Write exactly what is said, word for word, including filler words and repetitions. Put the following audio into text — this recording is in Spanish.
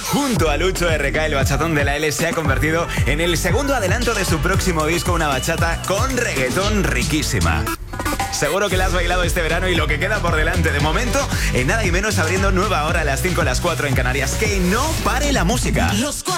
Junto a Lucho R K, el bachatón de la L se ha convertido en el segundo adelanto de su próximo disco, una bachata con reggaetón riquísima. Seguro que la has bailado este verano y lo que queda por delante. De momento, en nada y menos abriendo nueva hora a las cinco, a las cuatro en Canarias. Que no pare la música. Los